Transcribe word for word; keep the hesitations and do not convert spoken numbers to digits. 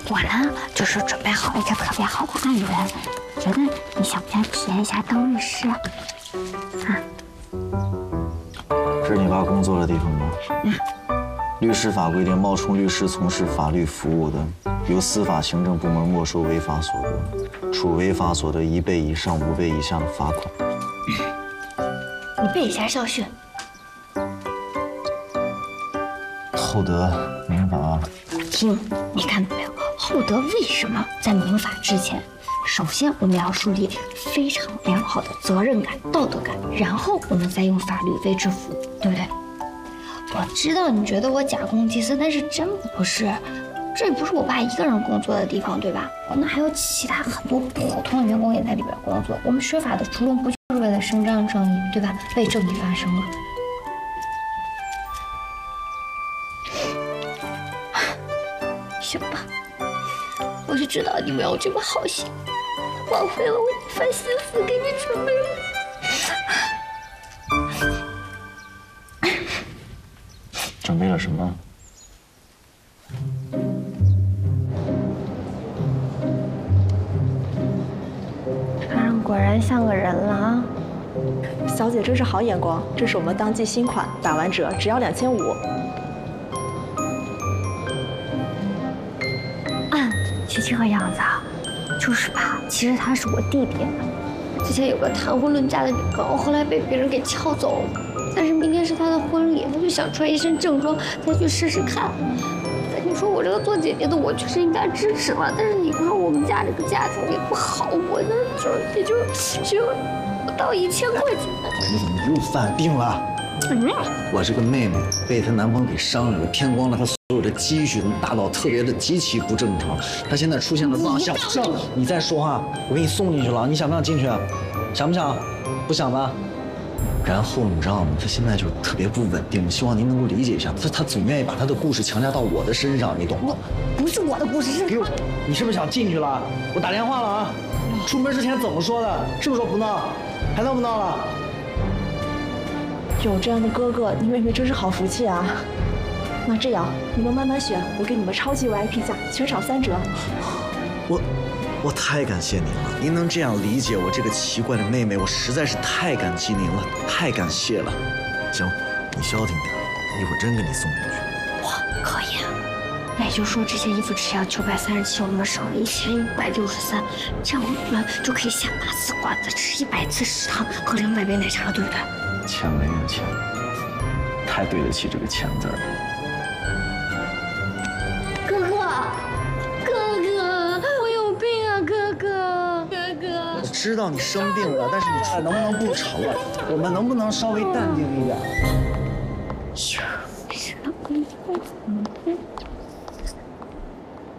我呢，就是准备好一个特别好的案源，觉得你想不想体验一下当律师啊？啊？ 这是你爸工作的地方吗？ 嗯。 律师法规定，冒充律师从事法律服务的，由司法行政部门没收违法所得，处违法所得一倍以上五倍以下的罚款。 你背一下校训。 厚德民法。 听，你看到没有？厚德为什么在民法之前？首先，我们要树立非常良好的责任感、道德感，然后我们再用法律为之服务，对不对？我知道你觉得我假公济私，但是真不是，这不是我爸一个人工作的地方，对吧？那还有其他很多普通的员工也在里边工作。我们学法的初衷不就是为了伸张正义，对吧？为正义发声吗？行吧，我就知道你没有这么好心，枉费了我一番心思给你准备了。 准备了什么？ 船上果然像个人了啊！ 小姐真是好眼光，这是我们当季新款，打完折只要两千五。 啊，是这个样子啊，就是吧？其实他是我弟弟，之前有个谈婚论嫁的女高，后来被别人给撬走了。但是明天是他的婚礼，他就想穿一身正装再去试试看。你说我这个做姐姐的，我确实应该支持嘛。但是你看我们家这个家境也不好，我呢就也就只有不到一千块钱。 你怎么又犯病了？ 嗯， 我这个妹妹被她男朋友给伤了，骗光了她所有的积蓄，大到特别的极其不正常。她现在出现了妄想症。你再说话，我给你送进去了，你想不想进去啊？想不想？不想吧？然后你知道吗？他现在就特别不稳定，希望您能够理解一下。他他总愿意把他的故事强加到我的身上，你懂吗？ 不是我的故事，是给我，你是不是想进去了？我打电话了啊！出门之前怎么说的？是不是说不闹？还闹不闹了？ 有这样的哥哥，你妹妹真是好福气啊！那这样，你们慢慢选，我给你们超级 V I P 价，全场三折。 我。我太感谢您了，您能这样理解我这个奇怪的妹妹，我实在是太感激您了，太感谢了。行，你消停点，一会儿真给你送进去。 哇，可以啊！那也就是说，这些衣服只要九百三十七，我们省了一千一百六十三，这样我们就可以下八次馆子，吃一百次食堂，喝两百杯奶茶了，对不对？ 钱没有钱，太对得起这个钱字儿了。 哥哥，哥哥，我有病啊，哥哥，哥哥。 我知道你生病了，但是你能不能不吵了？我们能不能稍微淡定一点？ 是。是。